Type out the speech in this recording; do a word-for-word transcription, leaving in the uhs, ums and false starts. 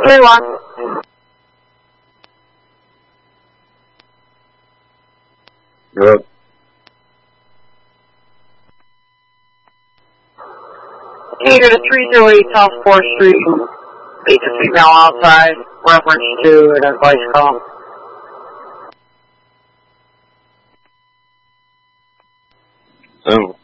three one. Good. Cater to three zero eight South fourth Street. Beat the female outside. Reference to an advice call. Simple.